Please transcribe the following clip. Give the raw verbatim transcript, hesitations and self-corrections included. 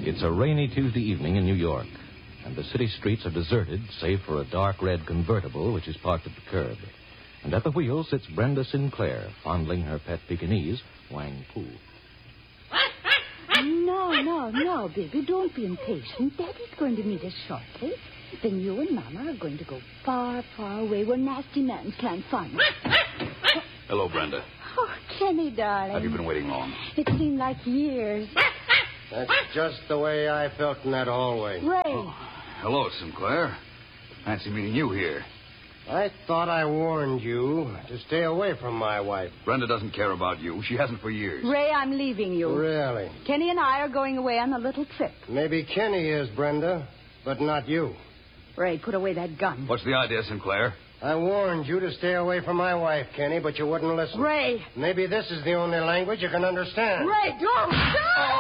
It's a rainy Tuesday evening in New York, and the city streets are deserted, save for a dark red convertible which is parked at the curb. And at the wheel sits Brenda Sinclair, fondling her pet Pekingese, Wang Pu. No, no, no, baby, don't be impatient. Daddy's going to meet us shortly. Then you and Mama are going to go far, far away where nasty men can't find us. Hello, Brenda. Oh, Kenny, darling. Have you been waiting long? It seemed like years. That's just the way I felt in that hallway. Ray. Oh, hello, Sinclair. Fancy meeting you here. I thought I warned you to stay away from my wife. Brenda doesn't care about you. She hasn't for years. Ray, I'm leaving you. Really? Kenny and I are going away on a little trip. Maybe Kenny is, Brenda, but not you. Ray, put away that gun. What's the idea, Sinclair? I warned you to stay away from my wife, Kenny, but you wouldn't listen. Ray. Maybe this is the only language you can understand. Ray, don't. Don't!